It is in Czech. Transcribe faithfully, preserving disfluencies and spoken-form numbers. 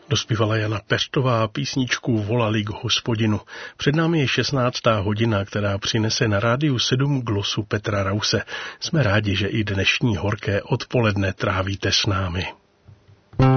Dospívala Jana Peřtová písničku Volali k Hospodinu. Před námi je šestnáctá hodina, která přinese na rádiu sedm glosu Petra Rause. Jsme rádi, že i dnešní horké odpoledne trávíte s námi.